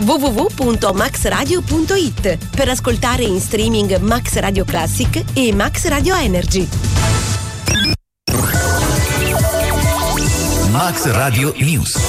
www.maxradio.it per ascoltare in streaming Max Radio Classic e Max Radio Energy. Max Radio News.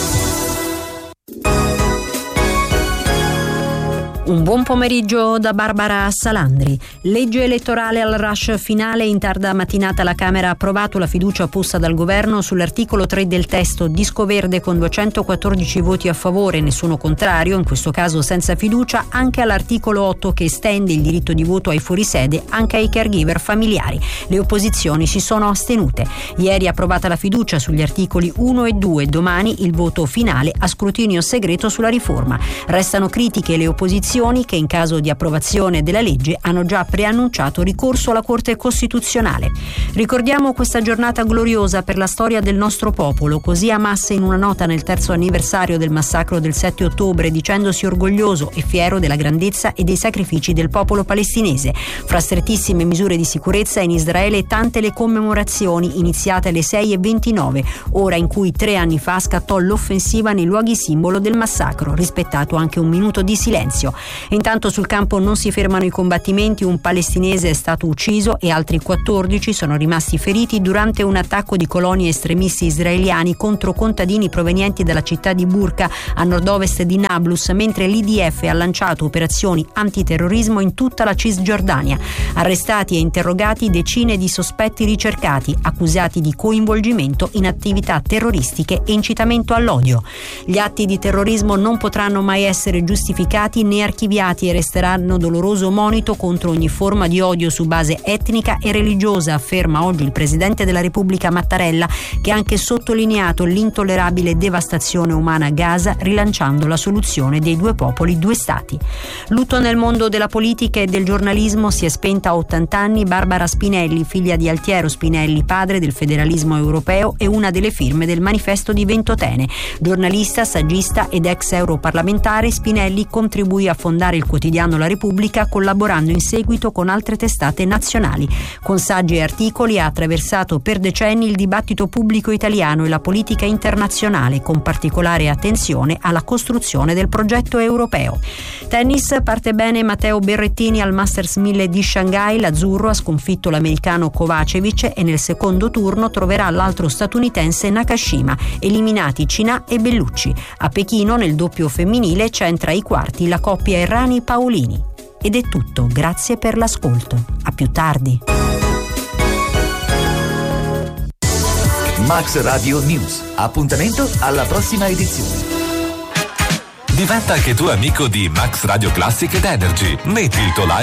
Un buon pomeriggio da Barbara Salandri. Legge elettorale al rush finale. In tarda mattinata la Camera ha approvato la fiducia posta dal governo sull'articolo 3 del testo, disco verde con 214 voti a favore, nessuno contrario, in questo caso senza fiducia, anche all'articolo 8 che estende il diritto di voto ai fuorisede anche ai caregiver familiari. Le opposizioni si sono astenute. Ieri approvata la fiducia sugli articoli 1 e 2, domani il voto finale a scrutinio segreto sulla riforma. Restano critiche le opposizioni che in caso di approvazione della legge hanno già preannunciato ricorso alla Corte Costituzionale. Ricordiamo questa giornata gloriosa per la storia del nostro popolo, così Hamas in una nota nel 3° anniversario del massacro del 7 ottobre, dicendosi orgoglioso e fiero della grandezza e dei sacrifici del popolo palestinese. Fra strettissime misure di sicurezza in Israele tante le commemorazioni iniziate alle 6:29, ora in cui 3 anni fa scattò l'offensiva nei luoghi simbolo del massacro, rispettato anche un minuto di silenzio. Intanto sul campo non si fermano i combattimenti, un palestinese è stato ucciso e altri 14 sono rimasti feriti durante un attacco di colonie estremisti israeliani contro contadini provenienti dalla città di Burqa a nord-ovest di Nablus, mentre l'IDF ha lanciato operazioni antiterrorismo in tutta la Cisgiordania. Arrestati e interrogati decine di sospetti ricercati, accusati di coinvolgimento in attività terroristiche e incitamento all'odio. Gli atti di terrorismo non potranno mai essere giustificati né archiviati e resteranno doloroso monito contro ogni forma di odio su base etnica e religiosa, afferma oggi il Presidente della Repubblica Mattarella, che ha anche sottolineato l'intollerabile devastazione umana a Gaza, rilanciando la soluzione dei 2 popoli, 2 stati. Lutto nel mondo della politica e del giornalismo. Si è spenta a 80 anni Barbara Spinelli, figlia di Altiero Spinelli, padre del federalismo europeo e una delle firme del manifesto di Ventotene. Giornalista, saggista ed ex europarlamentare, Spinelli contribuì a fondare il quotidiano La Repubblica, collaborando in seguito con altre testate nazionali. Con saggi e articoli ha attraversato per decenni il dibattito pubblico italiano e la politica internazionale, con particolare attenzione alla costruzione del progetto europeo. Tennis, parte bene Matteo Berrettini al Masters 1000 di Shanghai. L'azzurro ha sconfitto l'americano Kovacevic e nel secondo turno troverà l'altro statunitense Nakashima, eliminati Cinà e Bellucci. A Pechino, nel doppio femminile, c'entra ai quarti la coppia Errani-Paolini. Ed è tutto, grazie per l'ascolto. A più tardi. Max Radio News. Appuntamento alla prossima edizione. Diventa anche tu amico di Max Radio Classic ed Energy. Metti il tuo like